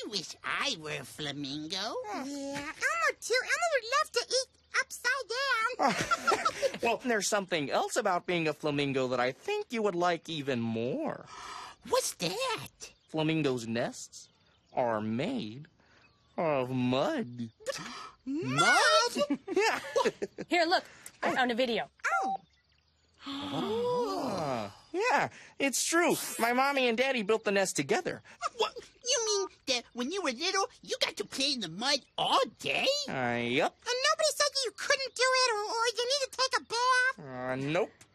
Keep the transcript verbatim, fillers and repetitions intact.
wish I were a flamingo. Yeah, Elmo too. Elmo would love to eat upside down. Well, there's something else about being a flamingo that I think you would like even more. What's that? Flamingos' nests are made of mud. Mud? Yeah. Here, look. I found a video. Oh. Ah, yeah, it's true. My mommy and daddy built the nest together. What? You mean that when you were little, you got to play in the mud all day? Uh, yep. And nobody said you couldn't do it or, or you need to take a bath? Uh, nope.